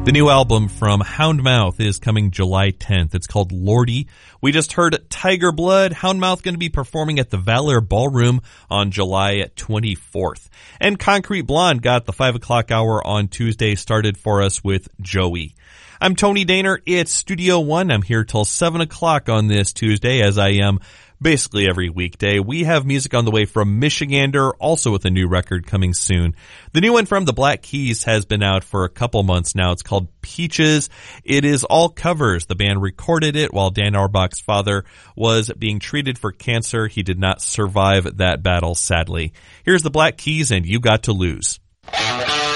The new album from Houndmouth is coming July 10th. It's called Lordy. We just heard Tiger Blood. Houndmouth going to be performing at the Valor Ballroom on July 24th. And Concrete Blonde got the 5 o'clock hour on Tuesday started for us with Joey. I'm Tony Daner. It's Studio One. I'm here till 7 o'clock on this Tuesday, as I am basically every weekday. We have music on the way from Michigander, also with a new record coming soon. The new one from the Black Keys has been out for a couple months now. It's called Peaches. It is all covers. The band recorded it while Dan Auerbach's father was being treated for cancer. He did not survive that battle, sadly. Here's the Black Keys and You Got to Lose.